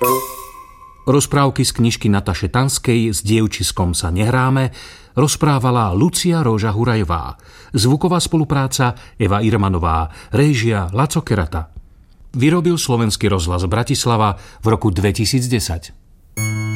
Rozprávky z knižky Nataše Tanskej S dievčiskom sa nehráme rozprávala Lucia Róža Hurajová. Zvuková spolupráca Eva Irmanová. Réžia Laco Kerata. Vyrobil Slovenský rozhlas Bratislava v roku 2010.